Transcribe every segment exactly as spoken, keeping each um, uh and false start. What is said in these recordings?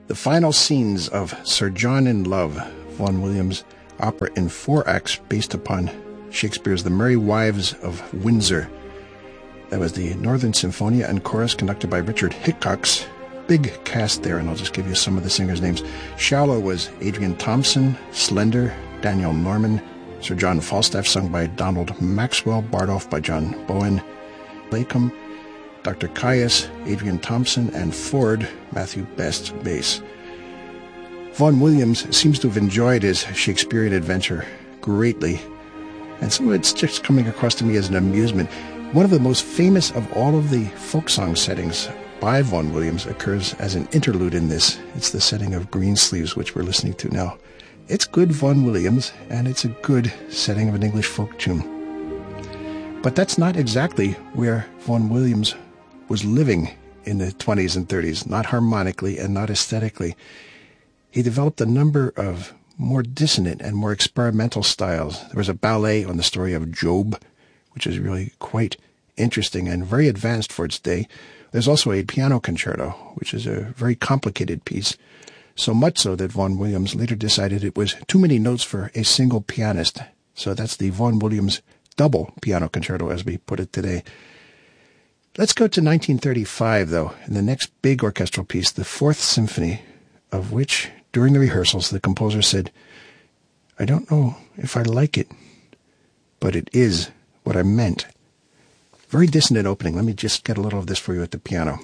The final scenes of Sir John in Love, Vaughan Williams' opera in four acts based upon Shakespeare's The Merry Wives of Windsor. That was the Northern Symphonia and chorus conducted by Richard Hickox. Big cast there, and I'll just give you some of the singers' names. Shallow was Adrian Thompson, Slender, Daniel Norman, Sir John Falstaff, sung by Donald Maxwell, Bardolph by John Bowen, Latham, Doctor Caius, Adrian Thompson, and Ford, Matthew Best, bass. Vaughan Williams seems to have enjoyed his Shakespearean adventure greatly, and some of it's just coming across to me as an amusement. One of the most famous of all of the folk song settings by Vaughan Williams occurs as an interlude in this. It's the setting of Greensleeves, which we're listening to now. It's good Vaughan Williams, and it's a good setting of an English folk tune. But that's not exactly where Vaughan Williams was living in the twenties and thirties, not harmonically and not aesthetically. He developed a number of more dissonant and more experimental styles. There was a ballet on the story of Job, which is really quite interesting and very advanced for its day. There's also a piano concerto, which is a very complicated piece, so much so that Vaughan Williams later decided it was too many notes for a single pianist. So that's the Vaughan Williams double piano concerto, as we put it today. Let's go to nineteen thirty-five, though, and the next big orchestral piece, the Fourth Symphony, of which, during the rehearsals, the composer said, "I don't know if I like it, but it is what I meant." Very dissonant opening. Let me just get a little of this for you at the piano.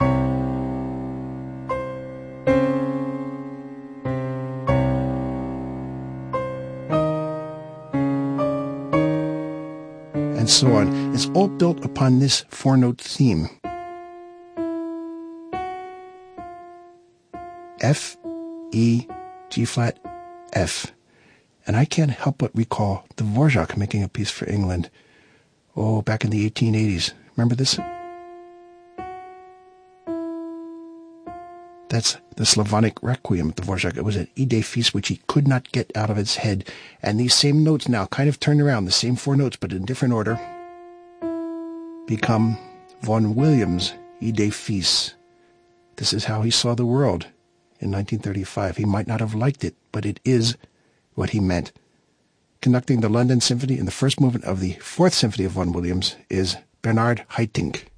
And so on. It's all built upon this four-note theme. F, E, G-flat, F. And I can't help but recall Dvorak making a piece for England. Oh, back in the eighteen eighties. Remember this? That's the Slavonic Requiem, Dvorak. It was an Ide Fis which he could not get out of his head. And these same notes now, kind of turned around, the same four notes, but in different order, become Vaughan Williams' Ide Fis. This is how he saw the world in nineteen thirty-five. He might not have liked it, but it is what he meant. Conducting the London Symphony in the first movement of the Fourth Symphony of Vaughan Williams is Bernard Haitink.